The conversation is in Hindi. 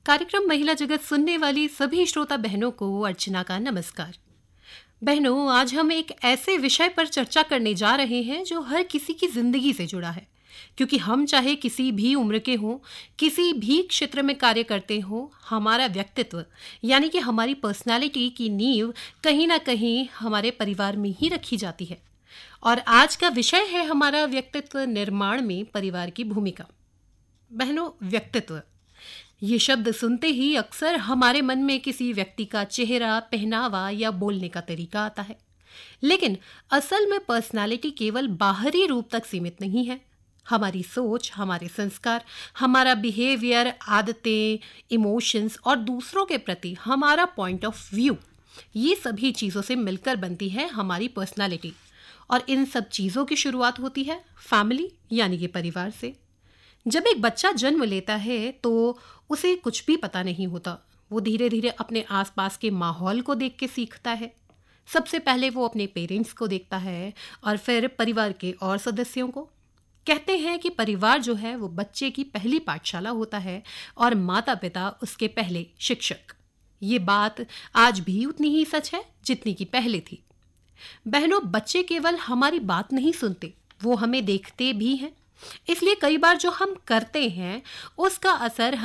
कार्यक्रम महिला जगत सुनने वाली सभी श्रोता बहनों को अर्चना का नमस्कार। बहनों, आज हम एक ऐसे विषय पर चर्चा करने जा रहे हैं जो हर किसी की जिंदगी से जुड़ा है, क्योंकि हम चाहे किसी भी उम्र के हों, किसी भी क्षेत्र में कार्य करते हों, हमारा व्यक्तित्व यानी कि हमारी पर्सनालिटी की नींव कहीं ना कहीं हमारे परिवार में ही रखी जाती है। और आज का विषय है हमारा व्यक्तित्व निर्माण में परिवार की भूमिका। बहनों, व्यक्तित्व ये शब्द सुनते ही अक्सर हमारे मन में किसी व्यक्ति का चेहरा, पहनावा या बोलने का तरीका आता है। लेकिन असल में पर्सनालिटी केवल बाहरी रूप तक सीमित नहीं है। हमारी सोच, हमारे संस्कार, हमारा बिहेवियर, आदतें, इमोशंस और दूसरों के प्रति हमारा पॉइंट ऑफ व्यू, ये सभी चीज़ों से मिलकर बनती है हमारी पर्सनालिटी। और इन सब चीज़ों की शुरुआत होती है फैमिली यानी कि परिवार से। जब एक बच्चा जन्म लेता है तो उसे कुछ भी पता नहीं होता। वो धीरे धीरे अपने आसपास के माहौल को देख के सीखता है। सबसे पहले वो अपने पेरेंट्स को देखता है और फिर परिवार के और सदस्यों को। कहते हैं कि परिवार जो है वो बच्चे की पहली पाठशाला होता है और माता पिता उसके पहले शिक्षक। ये बात आज भी उतनी ही सच है जितनी कि पहले थी। बहनों, बच्चे केवल हमारी बात नहीं सुनते, वो हमें देखते भी हैं। इसलिए कई बार जो हम करते हैं उसका असर